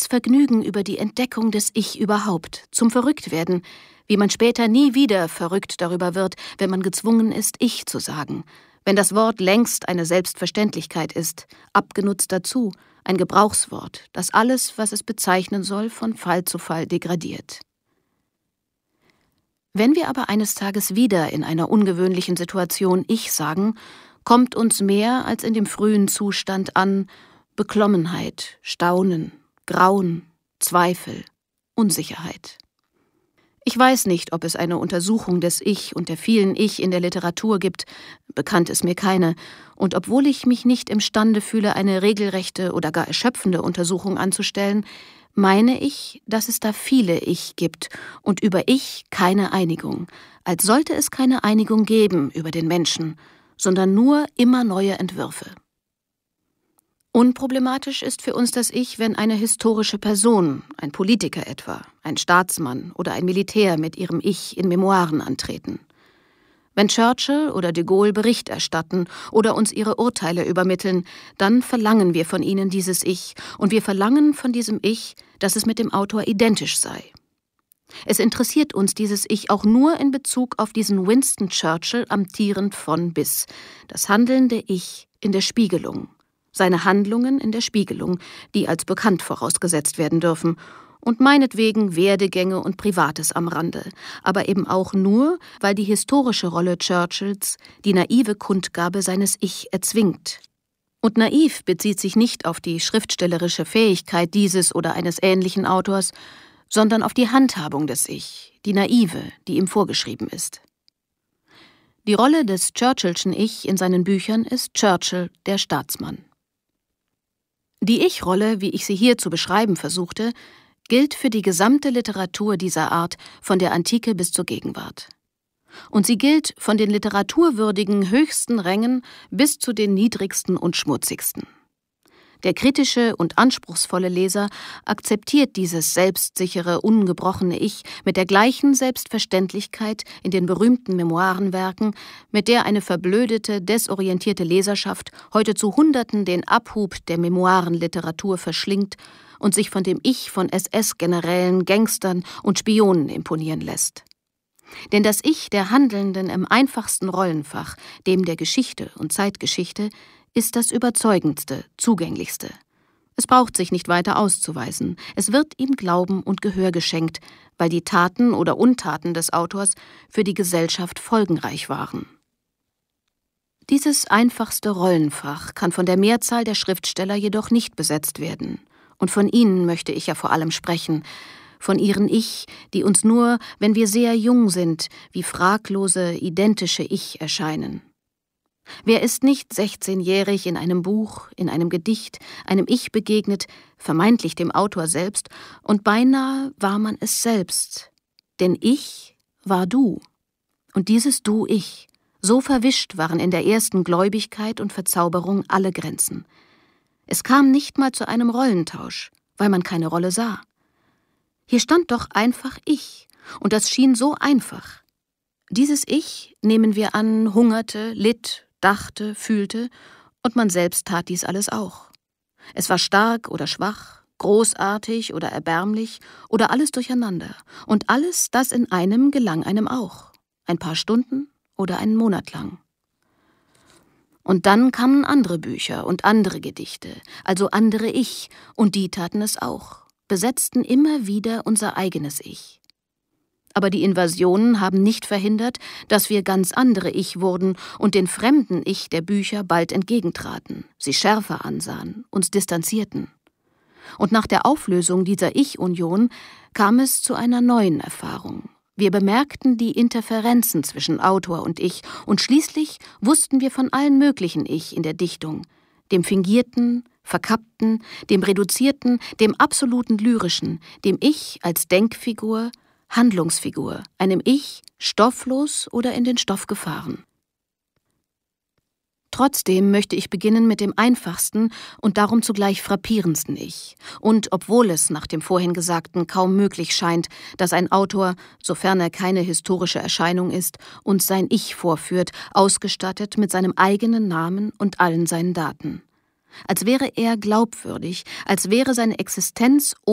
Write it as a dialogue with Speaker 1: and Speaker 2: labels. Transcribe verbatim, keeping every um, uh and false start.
Speaker 1: das Vergnügen über die Entdeckung des Ich überhaupt, zum Verrücktwerden, wie man später nie wieder verrückt darüber wird, wenn man gezwungen ist, Ich zu sagen, wenn das Wort längst eine Selbstverständlichkeit ist, abgenutzt dazu, ein Gebrauchswort, das alles, was es bezeichnen soll, von Fall zu Fall degradiert. Wenn wir aber eines Tages wieder in einer ungewöhnlichen Situation Ich sagen, kommt uns mehr als in dem frühen Zustand an Beklommenheit, Staunen, Grauen, Zweifel, Unsicherheit. Ich weiß nicht, ob es eine Untersuchung des Ich und der vielen Ich in der Literatur gibt, bekannt ist mir keine, und obwohl ich mich nicht imstande fühle, eine regelrechte oder gar erschöpfende Untersuchung anzustellen, meine ich, dass es da viele Ich gibt und über Ich keine Einigung, als sollte es keine Einigung geben über den Menschen, sondern nur immer neue Entwürfe. Unproblematisch ist für uns das Ich, wenn eine historische Person, ein Politiker etwa, ein Staatsmann oder ein Militär mit ihrem Ich in Memoiren antreten. Wenn Churchill oder de Gaulle Bericht erstatten oder uns ihre Urteile übermitteln, dann verlangen wir von ihnen dieses Ich und wir verlangen von diesem Ich, dass es mit dem Autor identisch sei. Es interessiert uns dieses Ich auch nur in Bezug auf diesen Winston Churchill amtierend von bis, das handelnde Ich in der Spiegelung. Seine Handlungen in der Spiegelung, die als bekannt vorausgesetzt werden dürfen, und meinetwegen Werdegänge und Privates am Rande, aber eben auch nur, weil die historische Rolle Churchills die naive Kundgabe seines Ich erzwingt. Und naiv bezieht sich nicht auf die schriftstellerische Fähigkeit dieses oder eines ähnlichen Autors, sondern auf die Handhabung des Ich, die naive, die ihm vorgeschrieben ist. Die Rolle des Churchillschen Ich in seinen Büchern ist Churchill, der Staatsmann. Die Ich-Rolle, wie ich sie hier zu beschreiben versuchte, gilt für die gesamte Literatur dieser Art von der Antike bis zur Gegenwart. Und sie gilt von den literaturwürdigen höchsten Rängen bis zu den niedrigsten und schmutzigsten. Der kritische und anspruchsvolle Leser akzeptiert dieses selbstsichere, ungebrochene Ich mit der gleichen Selbstverständlichkeit in den berühmten Memoirenwerken, mit der eine verblödete, desorientierte Leserschaft heute zu Hunderten den Abhub der Memoirenliteratur verschlingt und sich von dem Ich von S S-Generälen, Gangstern und Spionen imponieren lässt. Denn das Ich der Handelnden im einfachsten Rollenfach, dem der Geschichte und Zeitgeschichte, ist das überzeugendste, zugänglichste. Es braucht sich nicht weiter auszuweisen. Es wird ihm Glauben und Gehör geschenkt, weil die Taten oder Untaten des Autors für die Gesellschaft folgenreich waren. Dieses einfachste Rollenfach kann von der Mehrzahl der Schriftsteller jedoch nicht besetzt werden. Und von ihnen möchte ich ja vor allem sprechen, von ihren Ich, die uns nur, wenn wir sehr jung sind, wie fraglose, identische Ich erscheinen. Wer ist nicht sechzehnjährig in einem Buch, in einem Gedicht, einem Ich begegnet, vermeintlich dem Autor selbst, und beinahe war man es selbst. Denn Ich war du. Und dieses Du-Ich, so verwischt waren in der ersten Gläubigkeit und Verzauberung alle Grenzen. Es kam nicht mal zu einem Rollentausch, weil man keine Rolle sah. Hier stand doch einfach Ich, und das schien so einfach. Dieses Ich, nehmen wir an, hungerte, litt, dachte, fühlte, und man selbst tat dies alles auch. Es war stark oder schwach, großartig oder erbärmlich oder alles durcheinander. Und alles das in einem gelang einem auch. Ein paar Stunden oder einen Monat lang. Und dann kamen andere Bücher und andere Gedichte, also andere Ich, und die taten es auch, besetzten immer wieder unser eigenes Ich. Aber die Invasionen haben nicht verhindert, dass wir ganz andere Ich wurden und den fremden Ich der Bücher bald entgegentraten, sie schärfer ansahen, uns distanzierten. Und nach der Auflösung dieser Ich-Union kam es zu einer neuen Erfahrung. Wir bemerkten die Interferenzen zwischen Autor und Ich, und schließlich wussten wir von allen möglichen Ich in der Dichtung, dem fingierten, verkappten, dem reduzierten, dem absoluten lyrischen, dem Ich als Denkfigur, Handlungsfigur, einem Ich, stofflos oder in den Stoff gefahren. Trotzdem möchte ich beginnen mit dem einfachsten und darum zugleich frappierendsten Ich. Und obwohl es nach dem vorhin Gesagten kaum möglich scheint, dass ein Autor, sofern er keine historische Erscheinung ist, uns sein Ich vorführt, ausgestattet mit seinem eigenen Namen und allen seinen Daten. Als wäre er glaubwürdig, als wäre seine Existenz